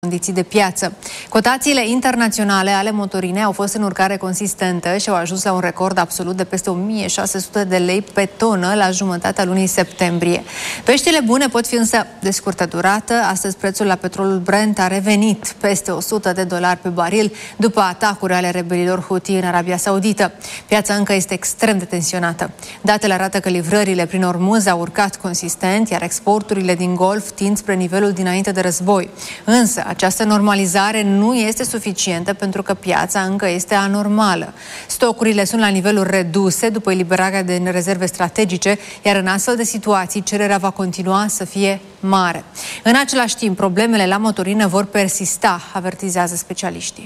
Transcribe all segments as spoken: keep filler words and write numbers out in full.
condiții de piață. Cotațiile internaționale ale motorinei au fost în urcare consistentă și au ajuns la un record absolut de peste o mie șase sute de lei pe tonă la jumătatea lunii septembrie. Veștile bune pot fi însă de scurtă durată. Astăzi prețul la petrolul Brent a revenit peste o sută de dolari pe baril după atacuri ale rebelilor Houthi în Arabia Saudită. Piața încă este extrem de tensionată. Datele arată că livrările prin Ormuz au urcat consistent, iar exporturile din Golf tind spre nivelul dinainte de război. Însă, această normalizare nu este suficientă pentru că piața încă este anormală. Stocurile sunt la niveluri reduse după eliberarea de rezerve strategice, iar în astfel de situații cererea va continua să fie mare. În același timp, problemele la motorină vor persista, avertizează specialiștii.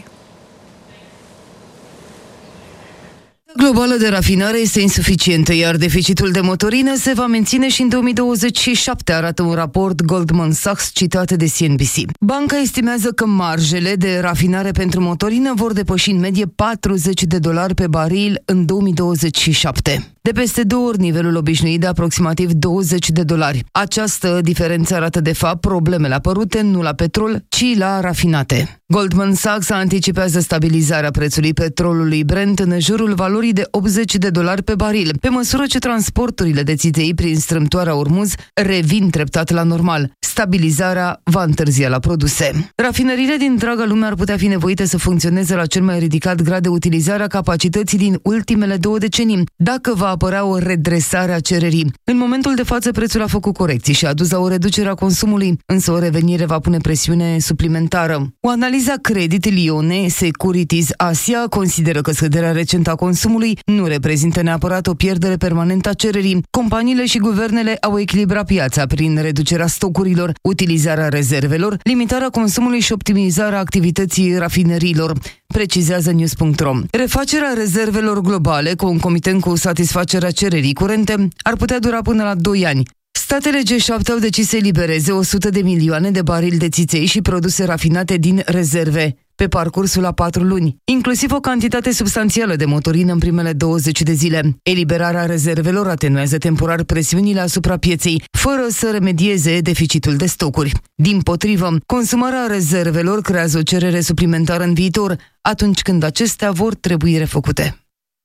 Globală de rafinare este insuficientă, iar deficitul de motorină se va menține și în două mii douăzeci și șapte, arată un raport Goldman Sachs citat de C N B C. Banca estimează că marjele de rafinare pentru motorină vor depăși în medie patruzeci de dolari pe baril în două mii douăzeci și șapte. De peste două ori nivelul obișnuit de aproximativ douăzeci de dolari. Această diferență arată de fapt problemele apărute nu la petrol, ci la rafinate. Goldman Sachs anticipează stabilizarea prețului petrolului Brent în jurul valorii de optzeci de dolari pe baril, pe măsură ce transporturile de țiței prin strâmtoarea Ormuz revin treptat la normal. Stabilizarea va întârzia la produse. Rafinările din întreaga lume ar putea fi nevoite să funcționeze la cel mai ridicat grad de utilizare a capacității din ultimele două decenii, dacă va apărea o redresare a cererii. În momentul de față, prețul a făcut corecții și a dus la o reducere a consumului, însă o revenire va pune presiune suplimentară. O analiză a Credit Lyonnais Securities Asia consideră că scăderea recentă a consumului nu reprezintă neapărat o pierdere permanentă a cererii. Companiile și guvernele au echilibrat piața prin reducerea stocurilor, utilizarea rezervelor, limitarea consumului și optimizarea activității rafineriilor, precizează news punct ro. Refacerea rezervelor globale, concomitent cu satisfacerea cererii curente, ar putea dura până la doi ani. Statele G șapte au decis să elibereze o sută de milioane de barili de țiței și produse rafinate din rezerve pe parcursul a patru luni, inclusiv o cantitate substanțială de motorină în primele douăzeci de zile. Eliberarea rezervelor atenuează temporar presiunile asupra pieței, fără să remedieze deficitul de stocuri. Dimpotrivă, consumarea rezervelor creează o cerere suplimentară în viitor, atunci când acestea vor trebui refăcute.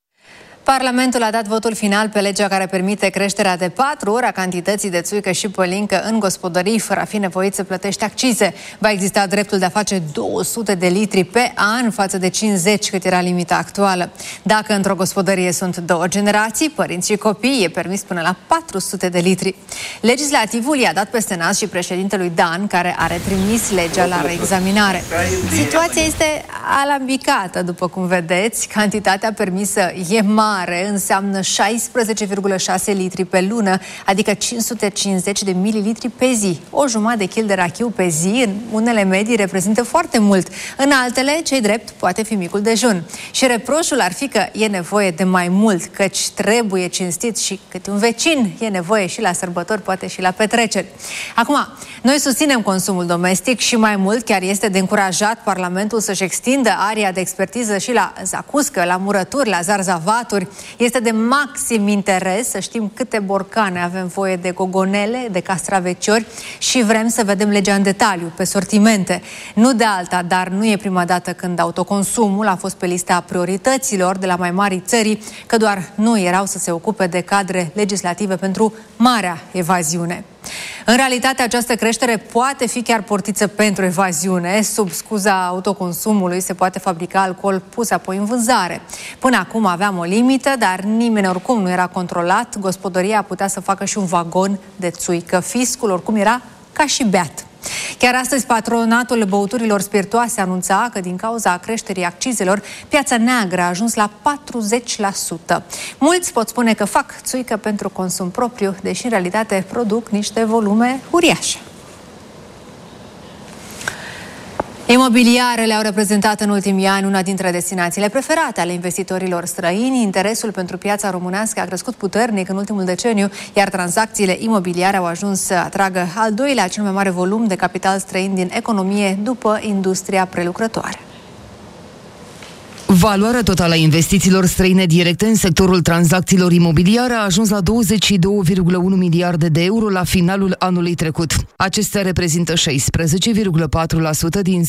Parlamentul a dat votul final pe legea care permite creșterea de patru ori a cantității de țuică și pălincă în gospodării, fără a fi nevoit să plătești accize. Va exista dreptul de a face două sute de litri pe an față de cincizeci cât era limita actuală. Dacă într-o gospodărie sunt două generații, părinți și copii, e permis până la patru sute de litri. Legislativul i-a dat peste nas și președintelui Dan, care are trimis legea la reexaminare. Situația este alambicată, după cum vedeți. Cantitatea permisă e mare, înseamnă șaisprezece virgulă șase litri pe lună, adică cinci sute cincizeci de mililitri pe zi. O jumătate de kil de rachiu pe zi, în unele medii, reprezintă foarte mult. În altele, ce-i drept, poate fi micul dejun. Și reproșul ar fi că e nevoie de mai mult, căci trebuie cinstit și câte un vecin e nevoie și la sărbători, poate și la petreceri. Acum, noi susținem consumul domestic și mai mult, chiar este de încurajat Parlamentul să-și extindă area de expertiză și la zacuscă, la murături, la zarzavaturi. Este de maxim interes să știm câte borcane avem voie de gogonele, de castraveciori și vrem să vedem legea în detaliu, pe sortimente. Nu de alta, dar nu e prima dată când autoconsumul a fost pe lista priorităților de la mai mari țări, că doar nu erau să se ocupe de cadre legislative pentru marea evaziune. În realitate, această creștere poate fi chiar portiță pentru evaziune. Sub scuza autoconsumului se poate fabrica alcool pus apoi în vânzare. Până acum aveam o limită, dar nimeni oricum nu era controlat. Gospodăria putea să facă și un vagon de țuică. Fiscul oricum era ca și beat. Chiar astăzi, patronatul băuturilor spiritoase anunța că din cauza creșterii accizelor, piața neagră a ajuns la patruzeci la sută. Mulți pot spune că fac țuică pentru consum propriu, deși în realitate produc niște volume uriașe. Imobiliarele au reprezentat în ultimii ani una dintre destinațiile preferate ale investitorilor străini. Interesul pentru piața românească a crescut puternic în ultimul deceniu, iar tranzacțiile imobiliare au ajuns să atragă al doilea cel mai mare volum de capital străin din economie, după industria prelucrătoare. Valoarea totală a investițiilor străine directe în sectorul tranzacțiilor imobiliare a ajuns la douăzeci și doi virgulă unu miliarde de euro la finalul anului trecut. Acestea reprezintă șaisprezece virgulă patru la sută din